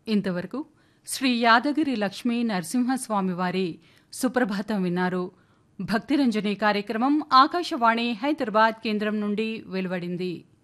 ఇంతవరకు శ్రీ యాదగిరి లక్ష్మీ నరసింహస్వామివారి సుప్రభాతం విన్నారు. భక్తిరంజని కార్యక్రమం ఆకాశవాణి హైదరాబాద్ కేంద్రం నుండి వెలువడింది.